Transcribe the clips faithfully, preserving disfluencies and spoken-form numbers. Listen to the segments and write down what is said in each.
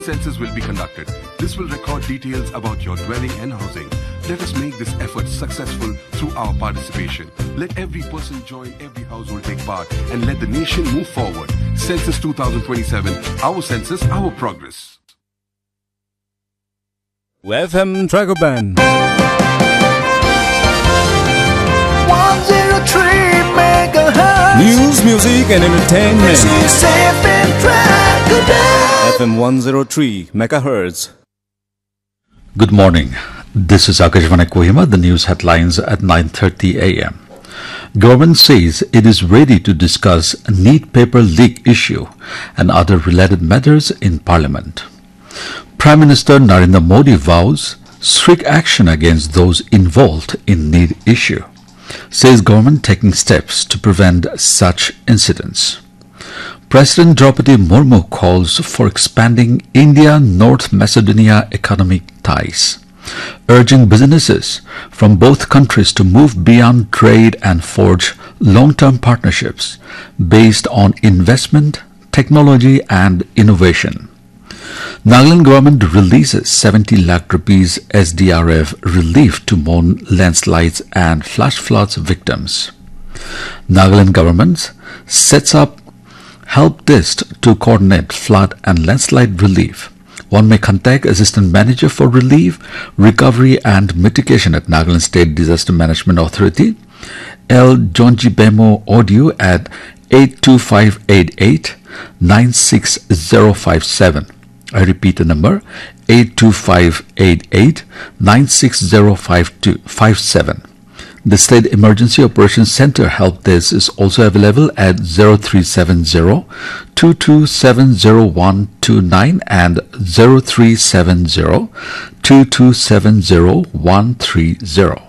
Census will be conducted. This will record details about your dwelling and housing. Let us make this effort successful through our participation. Let every person join, every household take part, and let the nation move forward. Census twenty twenty-seven, our census, our progress. F M Tracker Band. one oh three megahertz. News, music and entertainment. This is F M Tracker Band. F M one oh three megahertz. Good morning. This is Akashvani Kohima, the news headlines at nine thirty a m Government says it is ready to discuss NEET paper leak issue and other related matters in Parliament. Prime Minister Narendra Modi vows strict action against those involved in NEET issue. Says government taking steps to prevent such incidents. President Draupadi Murmu calls for expanding India-North Macedonia economic ties, urging businesses from both countries to move beyond trade and forge long-term partnerships based on investment, technology and innovation. Nagaland government releases seventy lakh rupees S D R F relief to mourn landslides and flash floods victims. Nagaland government sets up help desk to coordinate flood and landslide relief. One may contact Assistant Manager for Relief, Recovery and Mitigation at Nagaland State Disaster Management Authority, L. Jonji Bemo Audio at eight two five eight eight nine six zero five seven. I repeat the number, eight two five eight eight nine six zero five seven. The State Emergency Operations Center help desk is also available at zero three seven zero two two seven zero one two nine and zero three seven zero two two seven zero one three zero.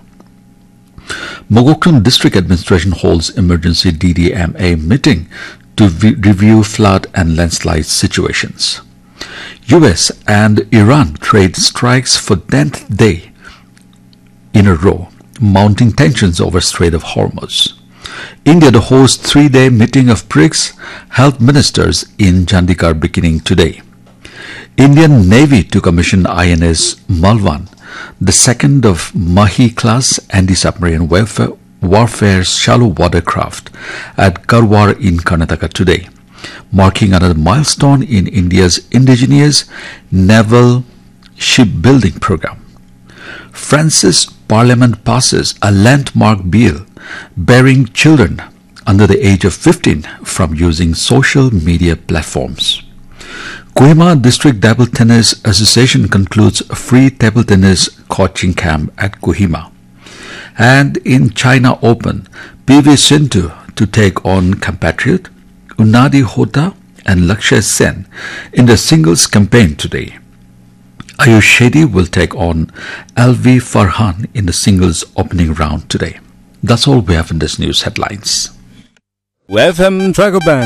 Mogokron District Administration holds emergency D D M A meeting to review flood and landslide situations. U S and Iran trade strikes for tenth day in a row, mounting tensions over Strait of Hormuz. India to host three-day meeting of BRICS health ministers in Chandigarh beginning today. Indian Navy to commission I N S Malwan, the second of Mahi-class anti-submarine warfare, warfare shallow watercraft at Karwar in Karnataka today, marking another milestone in India's indigenous naval shipbuilding program. France's Parliament passes a landmark bill barring children under the age of fifteen from using social media platforms. Kohima District Table Tennis Association concludes a free table tennis coaching camp at Kohima. And in China Open, P V Sindhu to take on compatriot Unadi Hota and Lakshya Sen in the singles campaign today. Ayush Shetty will take on L V Farhan in the singles opening round today. That's all we have in this news headlines. F M Tracker Band.